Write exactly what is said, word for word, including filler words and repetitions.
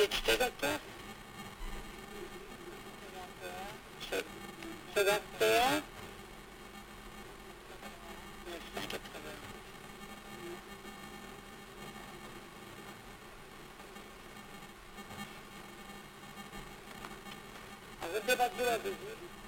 quantité, docteur? soixante et un. neuf cent quatre-vingts. Arrête de battre de la visite.